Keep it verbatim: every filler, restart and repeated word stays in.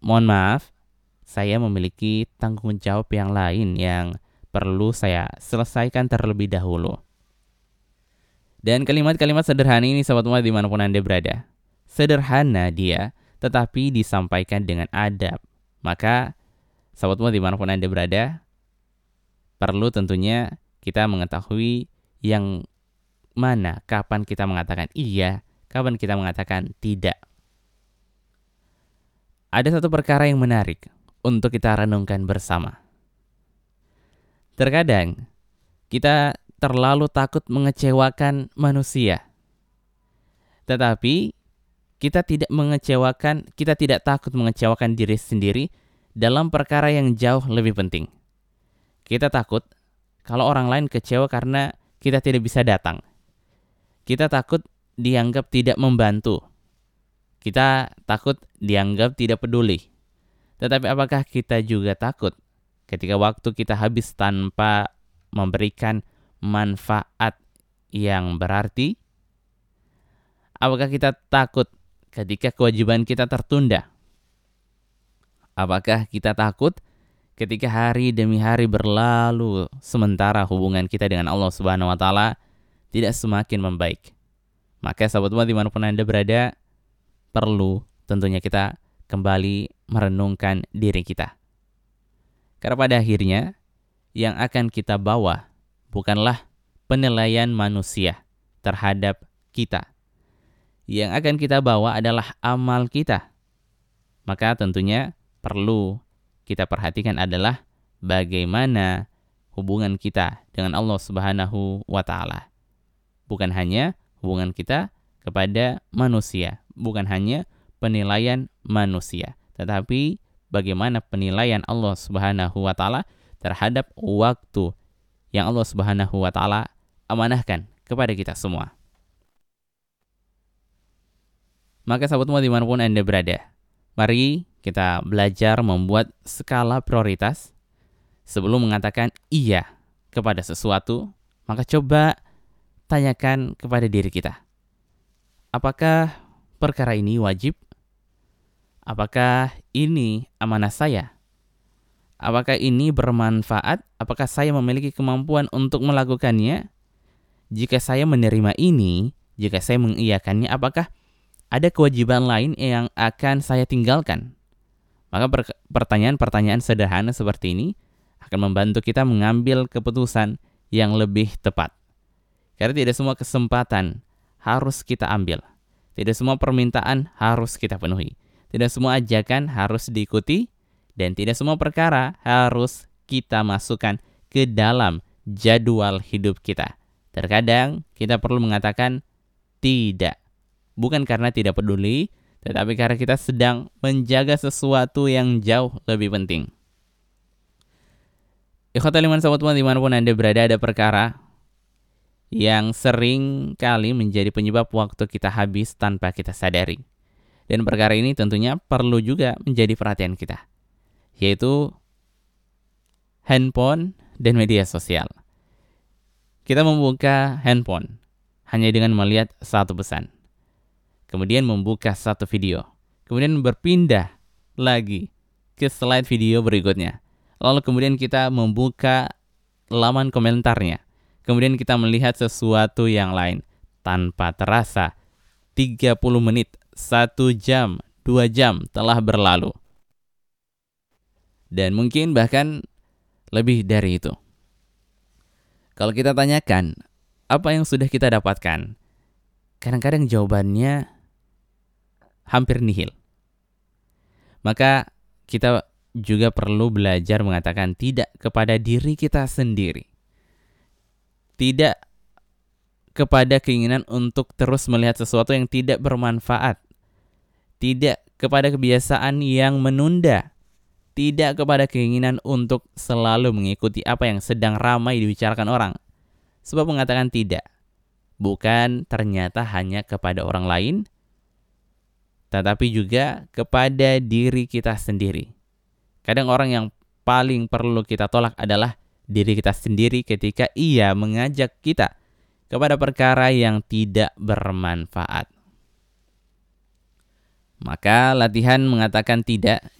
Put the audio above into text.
mohon maaf, saya memiliki tanggung jawab yang lain yang perlu saya selesaikan terlebih dahulu. Dan kalimat-kalimat sederhana ini sahabat muat dimanapun Anda berada, sederhana dia, tetapi disampaikan dengan adab. Maka sahabat muat dimanapun Anda berada, perlu tentunya kita mengetahui yang mana, kapan kita mengatakan iya, kapan kita mengatakan tidak. Ada satu perkara yang menarik untuk kita renungkan bersama. Terkadang kita terlalu takut mengecewakan manusia. Tetapi kita tidak mengecewakan, kita tidak takut mengecewakan diri sendiri dalam perkara yang jauh lebih penting. Kita takut kalau orang lain kecewa karena kita tidak bisa datang. Kita takut dianggap tidak membantu. Kita takut dianggap tidak peduli. Tetapi apakah kita juga takut ketika waktu kita habis tanpa memberikan manfaat yang berarti? Apakah kita takut ketika kewajiban kita tertunda? Apakah kita takut ketika hari demi hari berlalu sementara hubungan kita dengan Allah Subhanahu wa taala tidak semakin membaik? Maka sahabat umat dimanapun Anda berada, perlu tentunya kita kembali merenungkan diri kita. Karena pada akhirnya yang akan kita bawa bukanlah penilaian manusia terhadap kita. Yang akan kita bawa adalah amal kita. Maka tentunya perlu kita perhatikan adalah bagaimana hubungan kita dengan Allah Subhanahu wa taala. Bukan hanya hubungan kita kepada manusia, bukan hanya penilaian manusia, tetapi bagaimana penilaian Allah Subhanahu wa taala terhadap waktu yang Allah Subhanahu wa taala amanahkan kepada kita semua. Maka sahabat semua dimanapun Anda berada, mari kita belajar membuat skala prioritas. Sebelum mengatakan iya kepada sesuatu, maka coba tanyakan kepada diri kita. Apakah perkara ini wajib? Apakah ini amanah saya? Apakah ini bermanfaat? Apakah saya memiliki kemampuan untuk melakukannya? Jika saya menerima ini, jika saya mengiyakannya, apakah ada kewajiban lain yang akan saya tinggalkan? Maka pertanyaan-pertanyaan sederhana seperti ini akan membantu kita mengambil keputusan yang lebih tepat. Karena tidak semua kesempatan harus kita ambil. Tidak semua permintaan harus kita penuhi. Tidak semua ajakan harus diikuti, dan tidak semua perkara harus kita masukkan ke dalam jadwal hidup kita. Terkadang kita perlu mengatakan tidak. Bukan karena tidak peduli, tetapi karena kita sedang menjaga sesuatu yang jauh lebih penting. Ikhwatal iman sahabat umat dimanapun Anda berada, ada perkara yang sering kali menjadi penyebab waktu kita habis tanpa kita sadari. Dan perkara ini tentunya perlu juga menjadi perhatian kita, yaitu handphone dan media sosial. Kita membuka handphone hanya dengan melihat satu pesan, kemudian membuka satu video, kemudian berpindah lagi ke slide video berikutnya. Lalu kemudian kita membuka laman komentarnya, kemudian kita melihat sesuatu yang lain. Tanpa terasa tiga puluh menit, satu jam, dua jam telah berlalu. Dan mungkin bahkan lebih dari itu. Kalau kita tanyakan, apa yang sudah kita dapatkan? Kadang-kadang jawabannya hampir nihil. Maka kita juga perlu belajar mengatakan tidak kepada diri kita sendiri. Tidak kepada keinginan untuk terus melihat sesuatu yang tidak bermanfaat. Tidak kepada kebiasaan yang menunda. Tidak kepada keinginan untuk selalu mengikuti apa yang sedang ramai dibicarakan orang. Sebab mengatakan tidak bukan ternyata hanya kepada orang lain, tetapi juga kepada diri kita sendiri. Kadang orang yang paling perlu kita tolak adalah diri kita sendiri ketika ia mengajak kita kepada perkara yang tidak bermanfaat. Maka latihan mengatakan tidak